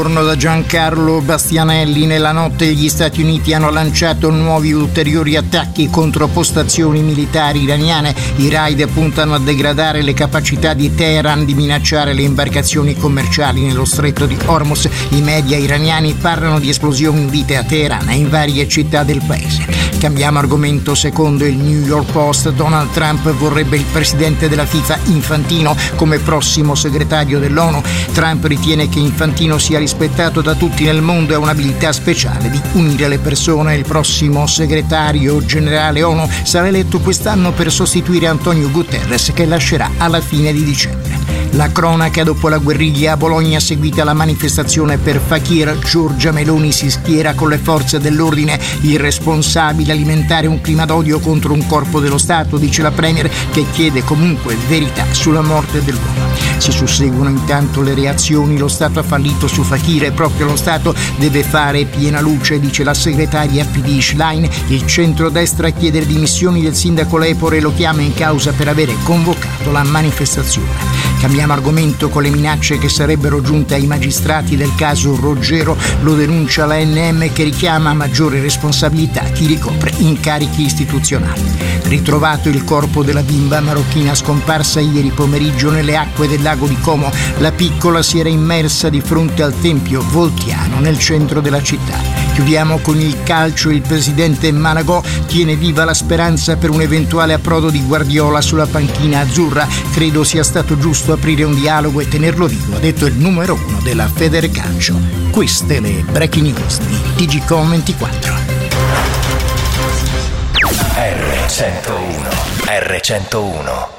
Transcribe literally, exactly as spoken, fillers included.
Da Giancarlo Bastianelli. Nella notte gli Stati Uniti hanno lanciato nuovi ulteriori attacchi contro postazioni militari iraniane. I raid puntano a degradare le capacità di Teheran di minacciare le imbarcazioni commerciali nello stretto di Hormuz. I media iraniani parlano di esplosioni udite a Teheran e in varie città del paese. Cambiamo argomento. Secondo il New York Post, Donald Trump vorrebbe il presidente della FIFA Infantino come prossimo segretario dell'ONU. Trump ritiene che Infantino sia rispettato da tutti nel mondo e ha un'abilità speciale di unire le persone. Il prossimo segretario generale ONU sarà eletto quest'anno per sostituire Antonio Guterres, che lascerà alla fine di dicembre. La cronaca: dopo la guerriglia a Bologna seguita la manifestazione per Fakir, Giorgia Meloni si schiera con le forze dell'ordine. Irresponsabile alimentare un clima d'odio contro un corpo dello Stato, dice la Premier, che chiede comunque verità sulla morte dell'uomo. Si susseguono intanto le reazioni. Lo Stato ha fallito su Fakir e proprio lo Stato deve fare piena luce, dice la segretaria P D Schlein. Il centrodestra chiede le dimissioni del sindaco Lepore e lo chiama in causa per avere convocato la manifestazione. Cambiamo argomento con le minacce che sarebbero giunte ai magistrati del caso Roggero. Lo denuncia l'A N M, che richiama a maggiore responsabilità chi ricopre incarichi istituzionali. Ritrovato il corpo della bimba marocchina scomparsa ieri pomeriggio nelle acque del lago di Como. La piccola si era immersa di fronte al Tempio Voltiano nel centro della città. Chiudiamo con il calcio. Il presidente Malagò tiene viva la speranza per un eventuale approdo di Guardiola sulla panchina azzurra. Credo sia stato giusto aprire un dialogo e tenerlo vivo, ha detto il numero uno della Federcalcio. Queste le breaking news di T G Com ventiquattro. R centouno. R centouno.